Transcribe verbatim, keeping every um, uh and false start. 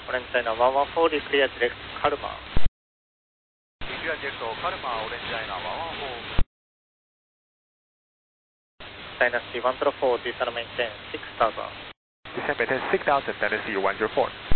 Orange China one one four, clear direct Kalmar. Clear direct Kalmar, Orange China one one four. Dynasty one zero four, descend maintain six thousand. Descend maintain six thousand, Dynasty one zero four.